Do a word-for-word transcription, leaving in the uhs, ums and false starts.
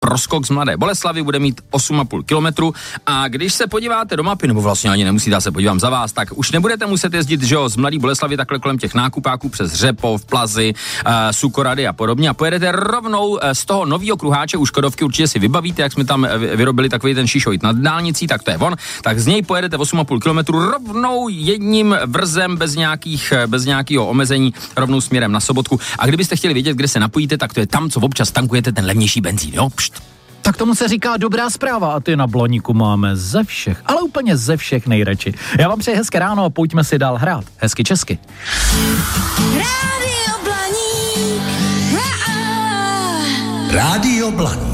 Proskok z Mladé Boleslavi bude mít osm a půl kilometru a když se podíváte do mapy, nebo vlastně ani nemusíte, já se podívám za vás, tak už nebudete muset jezdit, že jo, z Mladé Boleslavy takhle kolem těch nákupáků přes Řepov, Plazy, uh, Sukorady a podobně a pojedete rovnou uh, z toho nového kruháče u Škodovky, určitě si vybavíte, jak jsme tam vyrobili takový ten šišojit nad dálnicí, tak to je on, tak z něj pojedete osm a půl kilometru rovnou jedním vrzem bez nějakých, bez nějakého omezení rovnou směrem na Sobotku. A kdybyste chtěli vědět, kde se napojíte, tak to je tam, co občas tankujete ten levnější benzín, jo? Pšt. Tak tomu se říká dobrá zpráva a ty na Blaníku máme ze všech, ale úplně ze všech nejradši. Já vám přeji hezké ráno a pojďme si dál hrát. Hezky česky. Rádio Blaník. Rádio Blaník.